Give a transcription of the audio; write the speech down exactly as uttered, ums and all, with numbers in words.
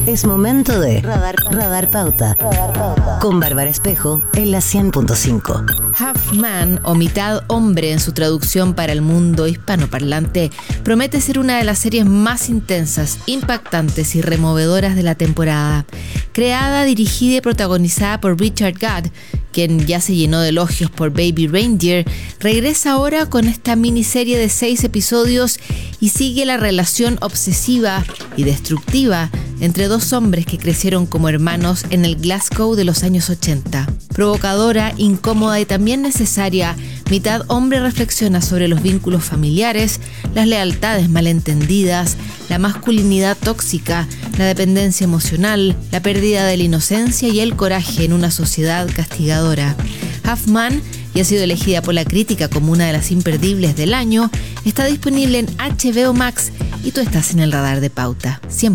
Es momento de Radar, Radar Pauta. Radar Pauta. Con Bárbara Espejo en la cien punto cinco. Half Man, o Mitad Hombre en su traducción para el mundo hispanoparlante, promete ser una de las series más intensas, impactantes y removedoras de la temporada. Creada, dirigida y protagonizada por Richard Gad, quien ya se llenó de elogios por Baby Reindeer, regresa ahora con esta miniserie de seis episodios y sigue la relación obsesiva y destructiva entre dos hombres que crecieron como hermanos en el Glasgow de los años ochenta. Provocadora, incómoda y también necesaria, Mitad Hombre reflexiona sobre los vínculos familiares, las lealtades malentendidas, la masculinidad tóxica, la dependencia emocional, la pérdida de la inocencia y el coraje en una sociedad castigadora. Half Man, y ha sido elegida por la crítica como una de las imperdibles del año, está disponible en H B O Max y tú estás en el radar de Pauta. cien